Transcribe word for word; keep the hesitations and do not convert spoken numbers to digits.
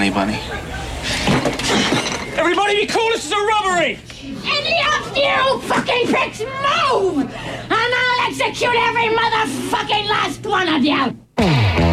Honey Bunny. Everybody be cool, this is a robbery! Any of you fucking pricks move! And I'll execute every motherfucking last one of you!